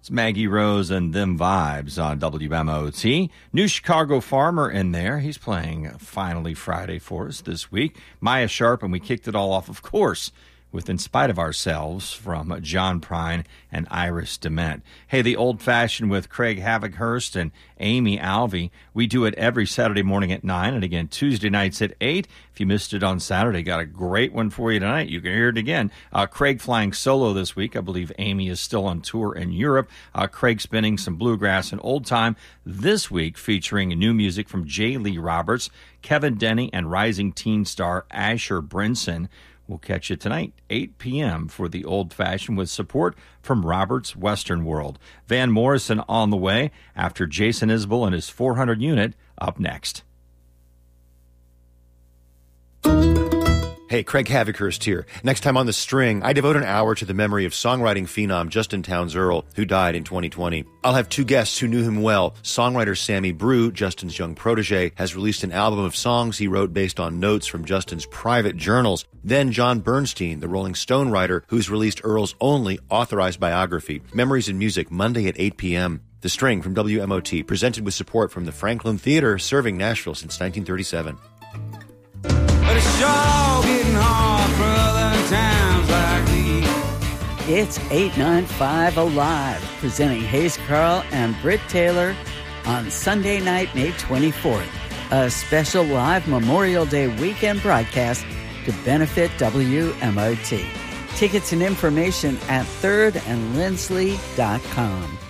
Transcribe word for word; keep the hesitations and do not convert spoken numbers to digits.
It's Maggie Rose and Them Vibes on W M O T. New Chicago Farmer in there. He's playing Finally Friday for us this week. Maya Sharp, and we kicked it all off, of course, with In Spite of Ourselves from John Prine and Iris DeMent. Hey, the Old Fashioned with Craig Havikhurst and Amy Alvey. We do it every Saturday morning at nine, and again Tuesday nights at eight. If you missed it on Saturday, got a great one for you tonight. You can hear it again. Uh, Craig flying solo this week. I believe Amy is still on tour in Europe. Uh, Craig spinning some bluegrass and old time this week, featuring new music from J. Lee Roberts, Kevin Denny, and rising teen star Asher Brinson. We'll catch you tonight, eight p.m. for the Old Fashioned with support from Robert's Western World. Van Morrison on the way after Jason Isbell and his four hundred unit up next. Hey, Craig Havikhurst here. Next time on The String, I devote an hour to the memory of songwriting phenom Justin Townes Earle, who died in twenty twenty. I'll have two guests who knew him well. Songwriter Sammy Brew, Justin's young protege, has released an album of songs he wrote based on notes from Justin's private journals. Then John Bernstein, the Rolling Stone writer, who's released Earle's only authorized biography, Memories in Music, Monday at eight p.m. The String from W M O T, presented with support from the Franklin Theater, serving Nashville since nineteen thirty-seven. But it's sure getting hard for other times like these. It's eight ninety-five Alive, presenting Hayes Carl and Britt Taylor on Sunday night, May twenty-fourth. A special live Memorial Day weekend broadcast to benefit W M O T. Tickets and information at third and lindsley dot com.